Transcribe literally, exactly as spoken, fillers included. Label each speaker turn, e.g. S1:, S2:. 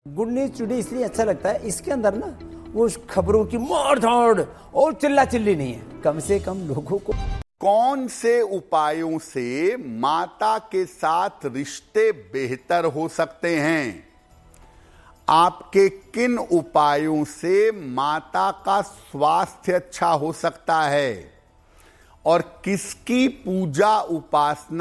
S1: Good news today इसलिए अच्छा लगता है, इसके अंदर ना वो खबरों की मार धाड़ और चिल्ला चिल्ली नहीं है, कम से कम लोगों को।
S2: कौन से उपायों से माता के साथ रिश्ते बेहतर हो सकते हैं? आपके किन उपायों से माता का स्वास्थ्य अच्छा हो सकता है और किसकी पूजा उपासना